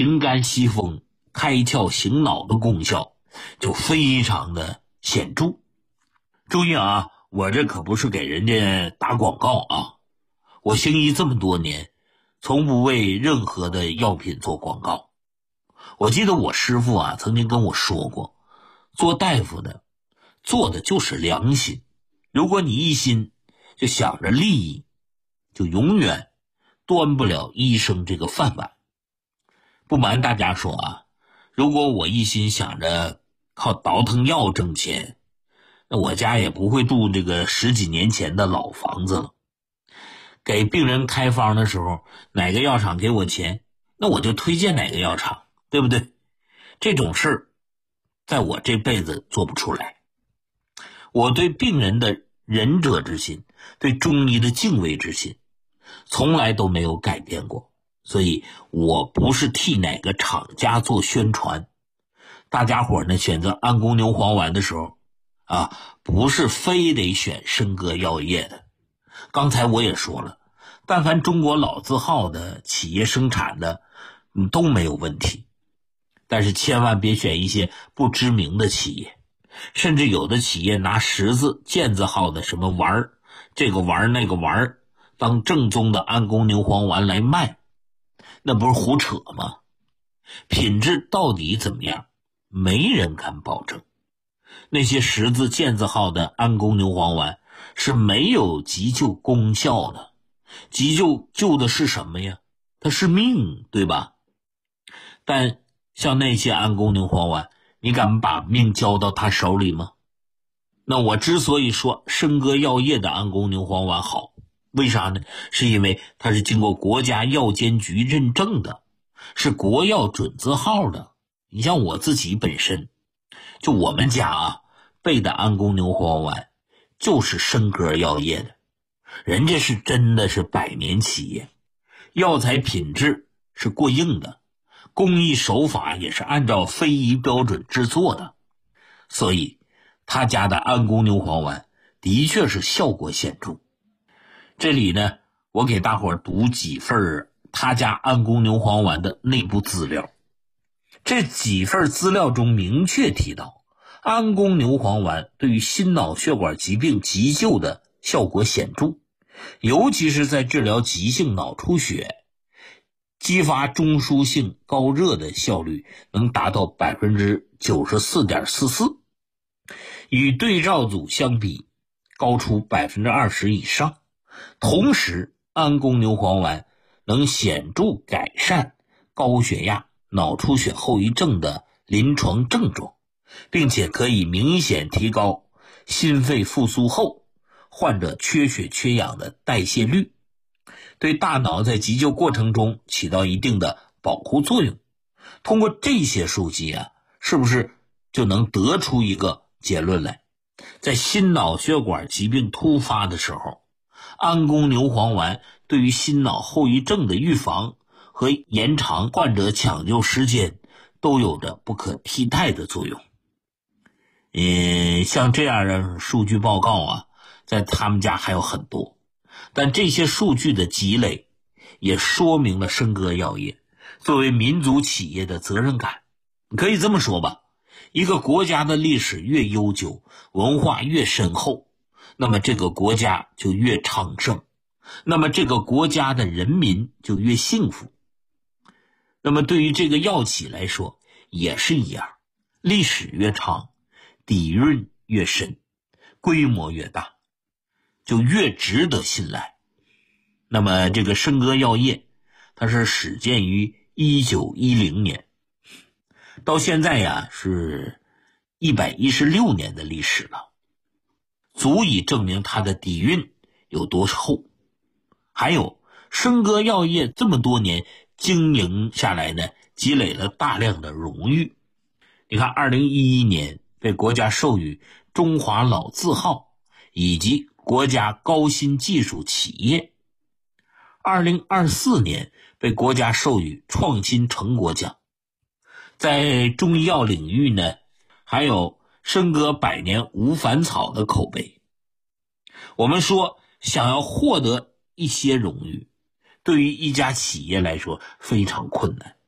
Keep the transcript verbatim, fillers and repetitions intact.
平肝息风、开窍醒脑的功效就非常的显著。注意啊，我这可不是给人家打广告啊，我行医这么多年，从不为任何的药品做广告。我记得我师父啊曾经跟我说过，做大夫的做的就是良心，如果你一心就想着利益，就永远端不了医生这个饭碗。不瞒大家说啊，如果我一心想着靠倒腾药挣钱，那我家也不会住这个十几年前的老房子了。给病人开方的时候，哪个药厂给我钱，那我就推荐哪个药厂，对不对？这种事儿在我这辈子做不出来。我对病人的仁者之心，对中医的敬畏之心，从来都没有改变过。所以我不是替哪个厂家做宣传。大家伙呢选择安宫牛黄丸的时候啊，不是非得选笙歌药业的。刚才我也说了，但凡中国老字号的企业生产的嗯都没有问题，但是千万别选一些不知名的企业，甚至有的企业拿十字建字号的什么丸儿，这个丸儿那个丸儿当正宗的安宫牛黄丸来卖，那不是胡扯吗？品质到底怎么样，没人敢保证。那些十字建字号的安宫牛黄丸是没有急救功效的，急救救的是什么呀？它是命，对吧？但像那些安宫牛黄丸，你敢把命交到他手里吗？那我之所以说笙歌药业的安宫牛黄丸好，为啥呢？是因为它是经过国家药监局认证的，是国药准字号的。你像我自己本身，就我们家啊备的安宫牛黄丸就是笙歌药业的，人家是真的是百年企业，药材品质是过硬的，工艺手法也是按照非遗标准制作的，所以他家的安宫牛黄丸的确是效果显著。这里呢，我给大伙儿读几份他家安宫牛黄丸的内部资料。这几份资料中明确提到，安宫牛黄丸对于心脑血管疾病急救的效果显著，尤其是在治疗急性脑出血、激发中枢性高热的效率能达到 百分之九十四点四四， 与对照组相比高出 百分之二十 以上。同时安宫牛黄丸能显著改善高血压、脑出血后遗症的临床症状，并且可以明显提高心肺复苏后患者缺血缺氧的代谢率，对大脑在急救过程中起到一定的保护作用。通过这些数据啊，是不是就能得出一个结论来？在心脑血管疾病突发的时候，安宫牛黄丸对于心脑后遗症的预防和延长患者抢救时间都有着不可替代的作用。嗯，像这样的数据报告啊，在他们家还有很多，但这些数据的积累也说明了笙歌药业作为民族企业的责任感。可以这么说吧，一个国家的历史越悠久，文化越深厚，那么这个国家就越昌盛，那么这个国家的人民就越幸福。那么对于这个药企来说也是一样，历史越长，底蕴越深，规模越大，就越值得信赖。那么这个笙歌药业它是始建于一九一零年，到现在呀是一百一十六年的历史了，足以证明它的底蕴有多厚。还有笙歌药业这么多年经营下来呢，积累了大量的荣誉。你看二零一一年被国家授予中华老字号以及国家高新技术企业，二零二四年被国家授予创新成果奖。在中医药领域呢，还有笙歌百年无烦草的口碑。我们说想要获得一些荣誉，对于一家企业来说非常困难，